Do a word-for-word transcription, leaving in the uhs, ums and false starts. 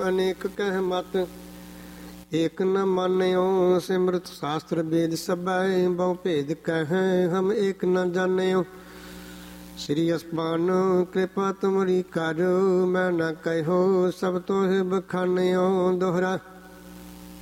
ਅਨੇਕ ਕਹਿ ਮਤ। ਏਕ ਨ ਮਾਨਿਓ ਸਿਮਰਤ ਸ਼ਾਸਤਰ ਵੇਦ ਸਭੈ। ਬਹੁ ਭੇਦ ਕਹਿ ਹਮ ਏਕ ਨ ਜਾਣਿਓ। ਸ੍ਰੀ ਅਸਮਾਨ ਕਿਰਪਾ ਤੁਮਰੀ ਕਰ। ਮੈਂ ਨ ਕਹਿਓ ਸਭ ਤੋਹਿ ਬਖਾਨਿਓ। ਦੋਹਰਾ